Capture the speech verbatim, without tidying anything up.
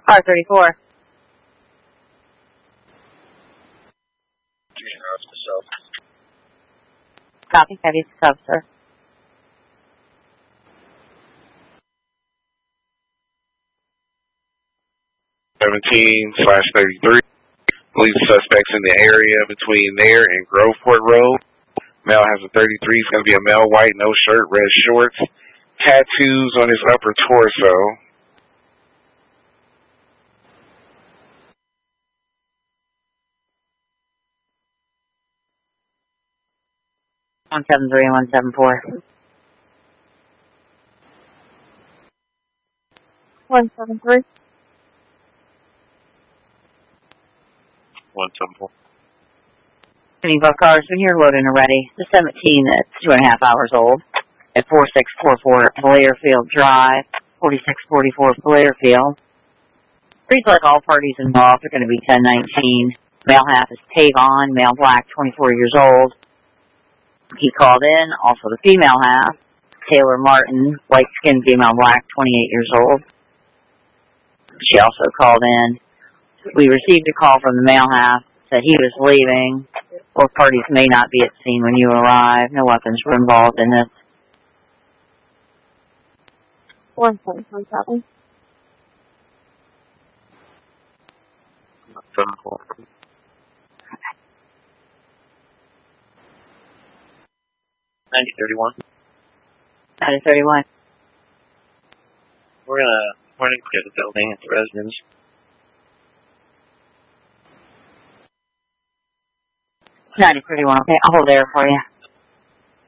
R thirty-four. Copy, heavy sub, sir. seventeen slash thirty-three. Police suspects in the area between there and Groveport Road. Male has a thirty-three. It's going to be a male, white, no shirt, red shorts. Tattoos on his upper torso. one seven three and one seven four. one seven three. one seven four. Any both cars when you're loading and ready. The seventeen that's two and a half hours old at four six four four Blairfield Drive, forty-six forty-four Blairfield. Reads like all parties involved are going to be ten nineteen. Male half is Tavon, male black, twenty-four years old. He called in. Also the female half, Taylor Martin, light-skinned female black, twenty-eight years old. She also called in. We received a call from the male half that he was leaving. Both parties may not be at the scene when you arrive. No weapons were involved in this. one seven three seven. seven four. ninety thirty-one. ninety thirty-one. We're gonna we're gonna clear the building at the residence. ninety thirty-one. Okay, I'll hold there for you.